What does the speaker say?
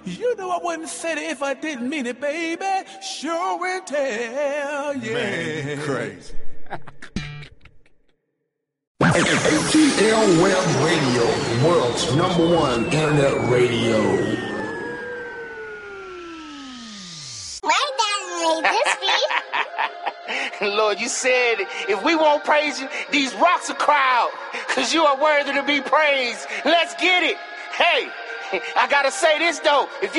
You know I wouldn't say it if I didn't mean it, baby. Sure and tell, yeah. Man, crazy. ATL Web Radio, the world's #1 internet radio. My dad made this beat. Lord, you said if we won't praise you, these rocks will cry out, because you are worthy to be praised. Let's get it. Hey, I gotta say this though. If you